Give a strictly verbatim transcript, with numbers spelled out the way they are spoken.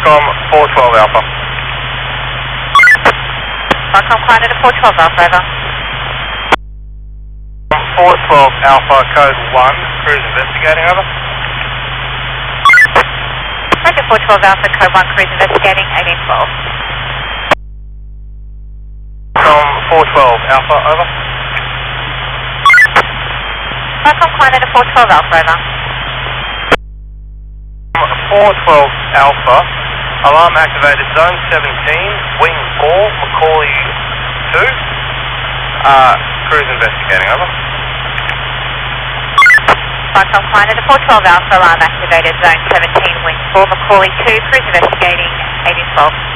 Falcom four twelve Alpha. Falcom Quantum to four twelve Alpha, over. four twelve Alpha, code one, cruise investigating, over. Roger, four twelve Alpha, code one, cruise investigating, eighteen twelve. From four twelve Alpha, over. Falcom Quantum to four twelve Alpha, over. four twelve Alpha, alarm activated, zone seventeen, wing four, Macaulay two, uh, cruise investigating, over. Falcom Quantum to four twelve Alpha, alarm activated, zone seventeen, wing four, Macaulay two, cruise investigating, eighteen twelve.